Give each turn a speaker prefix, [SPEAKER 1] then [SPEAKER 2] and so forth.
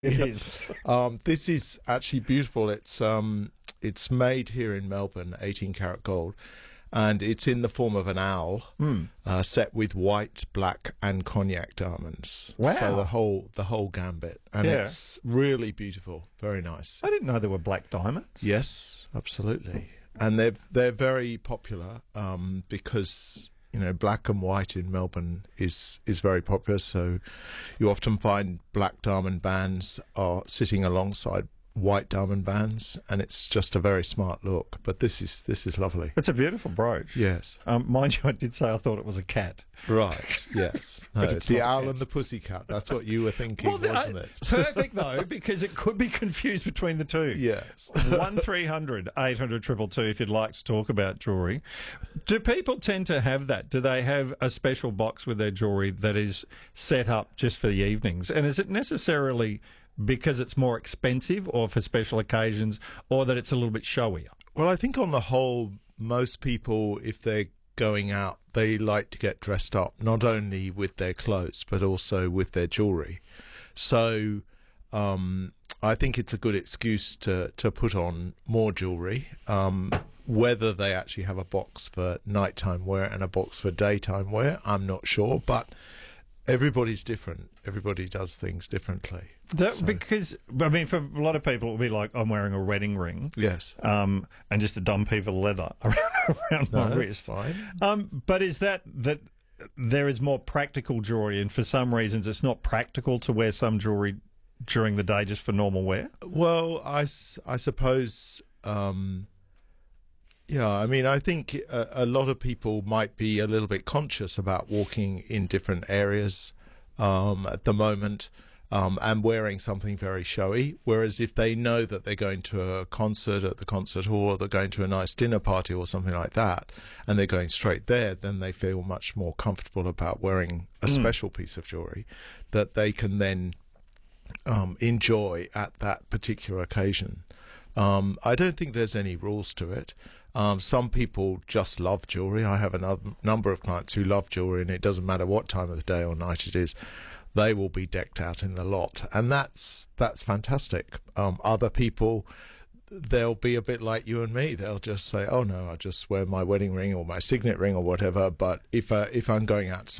[SPEAKER 1] It is.
[SPEAKER 2] This is actually beautiful. It's made here in Melbourne, 18 karat gold, and it's in the form of an owl, set with white, black, and cognac diamonds.
[SPEAKER 1] Wow!
[SPEAKER 2] So the whole gambit, and it's really beautiful. Very nice.
[SPEAKER 1] I didn't know there were black diamonds.
[SPEAKER 2] Yes, absolutely, and they're very popular because, you know, black and white in Melbourne is very popular. So you often find black diamond bands are sitting alongside white diamond bands, and it's just a very smart look. But this is lovely.
[SPEAKER 1] It's a beautiful brooch.
[SPEAKER 2] Yes.
[SPEAKER 1] Mind you, I did say I thought it was a cat.
[SPEAKER 2] Right. Yes. No,
[SPEAKER 1] But
[SPEAKER 2] it's
[SPEAKER 1] it's
[SPEAKER 2] the
[SPEAKER 1] not a
[SPEAKER 2] owl
[SPEAKER 1] cat.
[SPEAKER 2] and the pussycat. That's what you were thinking, wasn't it?
[SPEAKER 1] Perfect though, because it could be confused between the two.
[SPEAKER 2] Yes.
[SPEAKER 1] 1300 800 222 if you'd like to talk about jewellery. Do people tend to have that? Do they have a special box with their jewellery that is set up just for the evenings? And is it necessarily because it's more expensive or for special occasions, or that it's a little bit showier?
[SPEAKER 2] Well, I think on the whole, most people, if they're going out, they like to get dressed up, not only with their clothes, but also with their jewellery. So I think it's a good excuse to put on more jewellery, whether they actually have a box for nighttime wear and a box for daytime wear, I'm not sure, but everybody's different. Everybody does things differently.
[SPEAKER 1] Because, I mean, for a lot of people, it will be like, I'm wearing a wedding ring.
[SPEAKER 2] Yes.
[SPEAKER 1] And just a dumb piece of leather around my wrist.
[SPEAKER 2] Fine.
[SPEAKER 1] But is that there is more practical jewellery, and for some reasons it's not practical to wear some jewellery during the day just for normal wear?
[SPEAKER 2] Well, I suppose... yeah, I mean, I think a lot of people might be a little bit conscious about walking in different areas at the moment and wearing something very showy. Whereas if they know that they're going to a concert at the concert hall, or they're going to a nice dinner party or something like that, and they're going straight there, then they feel much more comfortable about wearing a special piece of jewellery that they can then enjoy at that particular occasion. I don't think there's any rules to it. Some people just love jewellery. I have a number of clients who love jewellery, and it doesn't matter what time of the day or night it is, they will be decked out in the lot, and that's fantastic. Other people, they'll be a bit like you and me. They'll just say, "Oh no, I just wear my wedding ring or my signet ring or whatever." But if I'm going out to